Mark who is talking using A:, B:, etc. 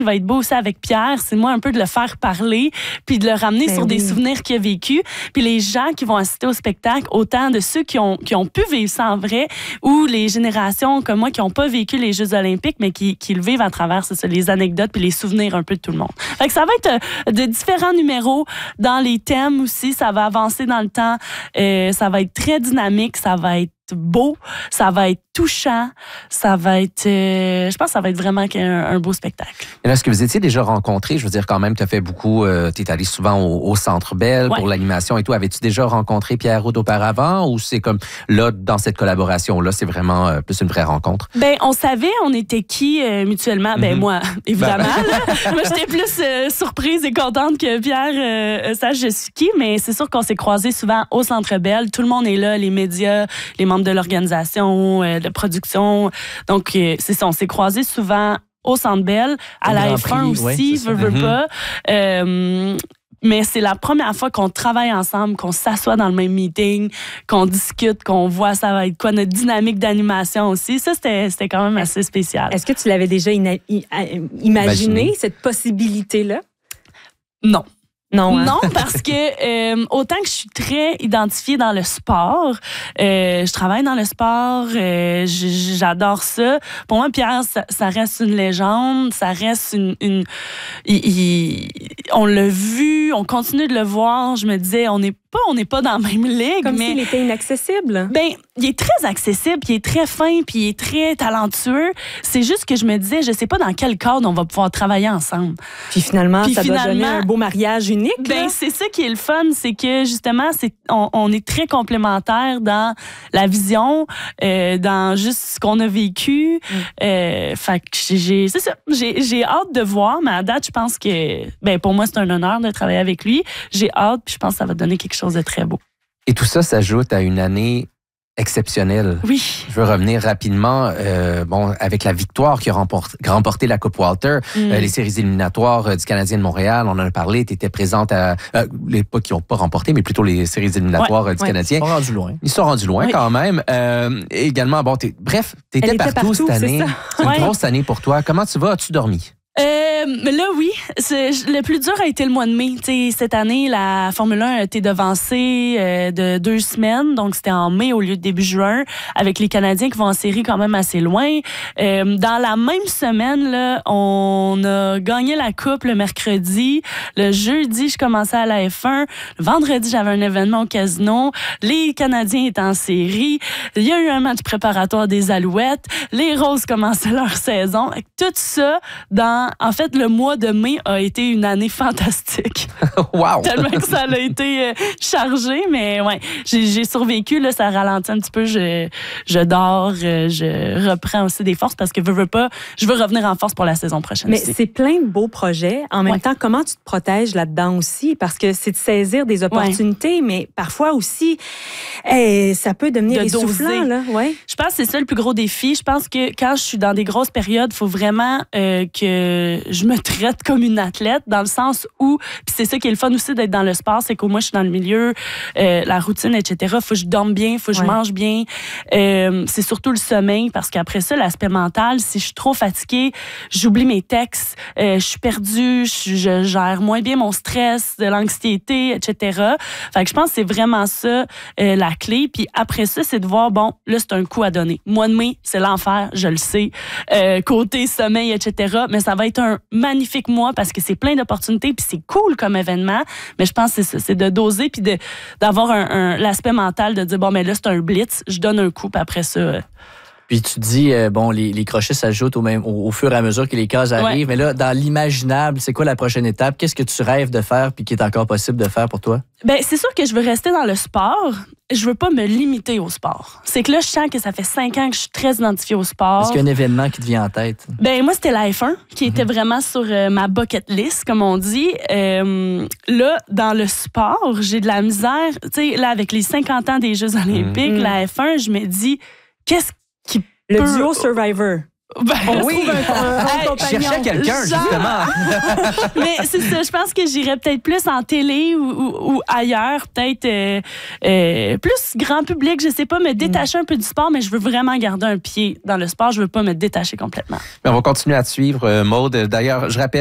A: va être beau aussi avec Pierre, c'est moi un peu de le faire parler, puis de le ramener sur des souvenirs qu'il a vécu. Puis les gens qui vont assister au spectacle, autant de ceux qui ont pu vivre ça en vrai, ou les générations comme moi qui n'ont pas vécu les Jeux olympiques, mais qui le vivent à travers les anecdotes puis les souvenirs un peu de tout le monde. Fait que ça va être de différents numéros dans les thèmes aussi. Ça va avancer dans le temps. Ça va être très dynamique. Ça va être beau, ça va être touchant, ça va être... je pense que ça va être vraiment un beau spectacle.
B: Et là, est-ce que vous étiez déjà rencontrés? Je veux dire, quand même, tu as fait beaucoup... tu es allé souvent au Centre Bell pour l'animation et tout. Avais-tu déjà rencontré Pierre Houde auparavant ou c'est comme là, dans cette collaboration-là, c'est vraiment plus une vraie rencontre?
A: Ben, on savait on était qui mutuellement. Ben, moi, évidemment. Moi, j'étais plus surprise et contente que Pierre sache je suis qui, mais c'est sûr qu'on s'est croisés souvent au Centre Bell. Tout le monde est là, les médias, les membres de l'organisation, de production. Donc, c'est ça, on s'est croisés souvent au Centre Bell, à la F1 aussi, veux pas. Mais c'est la première fois qu'on travaille ensemble, qu'on s'assoit dans le même meeting, qu'on discute, qu'on voit ça va être quoi notre dynamique d'animation aussi. Ça, c'était quand même assez spécial.
C: Est-ce que tu l'avais déjà imaginé, cette possibilité-là?
A: Non.
C: Non, hein?
A: Non, parce que autant que je suis très identifiée dans le sport, je travaille dans le sport, j'adore ça. Pour moi, Pierre, ça reste une légende, ça reste on l'a vu, on continue de le voir. Je me disais, on n'est pas dans la même ligue.
C: Comme
A: mais
C: s'il était inaccessible.
A: Ben, il est très accessible, puis il est très fin, puis il est très talentueux. C'est juste que je me disais, je sais pas dans quel cadre on va pouvoir travailler ensemble.
C: Puis finalement, ça doit donner un beau mariage unique.
A: Ben, c'est ça qui est le fun, c'est que justement, on est très complémentaires dans la vision, dans juste ce qu'on a vécu. Fait que c'est ça. J'ai hâte de voir, mais à date, je pense que, ben, pour moi, c'est un honneur de travailler avec lui. J'ai hâte, puis je pense que ça va donner quelque chose de très beau.
B: Et tout ça s'ajoute à une année exceptionnelle.
A: Oui.
B: Je veux revenir rapidement, avec la victoire qui a remporté la Coupe Walter, les séries éliminatoires du Canadien de Montréal, on en a parlé, tu étais présente à... les pas qui n'ont pas remporté, mais plutôt les séries éliminatoires du Canadien.
D: Ils sont rendus loin.
B: Ils sont rendus loin quand même. Également, bref, tu étais partout cette année. C'est une grosse année pour toi. Comment tu vas? As-tu dormi?
A: Là, oui. Le plus dur a été le mois de mai. T'sais, cette année, la Formule 1 a été devancée de 2 semaines. Donc, c'était en mai au lieu de début juin, avec les Canadiens qui vont en série quand même assez loin. Dans la même semaine, là, on a gagné la Coupe le mercredi. Le jeudi, je commençais à la F1. Le vendredi, j'avais un événement au casino. Les Canadiens étaient en série. Il y a eu un match préparatoire des Alouettes. Les Roses commençaient leur saison. Tout ça en fait, le mois de mai a été une année fantastique.
B: Wow!
A: Tellement que ça a été chargé, mais ouais, j'ai survécu. Là, ça ralentit un petit peu. Je dors, je reprends aussi des forces parce que veux pas, je veux revenir en force pour la saison prochaine.
C: Mais c'est plein de beaux projets. En même temps, comment tu te protèges là-dedans aussi? Parce que c'est de saisir des opportunités, mais parfois aussi, ça peut devenir essoufflant. Là. Ouais.
A: Je pense que c'est ça le plus gros défi. Je pense que quand je suis dans des grosses périodes, il faut vraiment que je me traite comme une athlète dans le sens où, puis c'est ça qui est le fun aussi d'être dans le sport, c'est qu'au moins je suis dans le milieu, la routine, etc. Faut que je dorme bien, faut que je mange bien. C'est surtout le sommeil parce qu'après ça, l'aspect mental, si je suis trop fatiguée, j'oublie mes textes, je suis perdue, je gère moins bien mon stress, de l'anxiété, etc. Fait que je pense que c'est vraiment ça la clé. Puis après ça, c'est de voir, bon, là, c'est un coup à donner. Mois de mai, c'est l'enfer, je le sais. Côté sommeil, etc. Mais ça va être un magnifique mois parce que c'est plein d'opportunités puis c'est cool comme événement. Mais je pense que c'est ça, c'est de doser puis d'avoir l'aspect mental de dire, bon, mais là, c'est un blitz, je donne un coup puis après ça...
D: Puis tu dis, les crochets s'ajoutent au fur et à mesure que les cases arrivent. Mais là, dans l'imaginable, c'est quoi la prochaine étape? Qu'est-ce que tu rêves de faire puis qui est encore possible de faire pour toi?
A: Ben, c'est sûr que je veux rester dans le sport. Je veux pas me limiter au sport. C'est que là, je sens que ça fait 5 ans que je suis très identifiée au sport.
D: Est-ce qu'il y a un événement qui te vient en tête?
A: Ben, moi, c'était la F1 qui était vraiment sur ma bucket list, comme on dit. Là, dans le sport, j'ai de la misère. Tu sais, là, avec les 50 ans des Jeux olympiques, la F1, je me dis, qu'est-ce qui
C: Le duo Survivor. Oui,
B: Je cherchais quelqu'un, justement.
A: Mais c'est ça, je pense que j'irais peut-être plus en télé ou ailleurs, peut-être plus grand public, je sais pas, me détacher un peu du sport, mais je veux vraiment garder un pied dans le sport, je veux pas me détacher complètement.
B: Mais on va continuer à te suivre, Maude. D'ailleurs, je rappelle